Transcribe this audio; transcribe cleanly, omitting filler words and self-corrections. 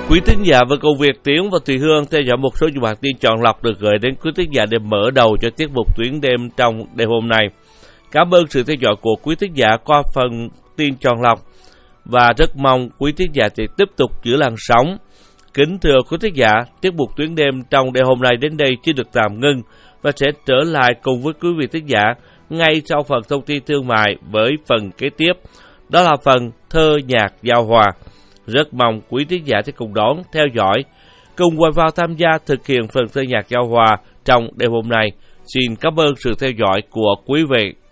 Quý thính giả và câu Việt Tiến và Thùy Hương theo dõi một số bản tin chọn lọc được gửi đến quý thính giả để mở đầu cho tiết mục Tuyến Đêm trong đêm hôm nay. Cảm ơn sự theo dõi của quý thính giả qua phần tin chọn lọc và rất mong quý thính giả sẽ tiếp tục giữ làn sóng. Kính thưa quý thính giả, tiết mục Tuyến Đêm trong đêm hôm nay đến đây chưa được tạm ngưng và sẽ trở lại cùng với quý vị thính giả ngay sau phần thông tin thương mại với phần kế tiếp. Đó là phần thơ nhạc giao hòa. Rất mong quý thính giả sẽ cùng đón, theo dõi, cùng quay vào tham gia thực hiện phần thơ nhạc giao hòa trong đêm hôm nay. Xin cảm ơn sự theo dõi của quý vị.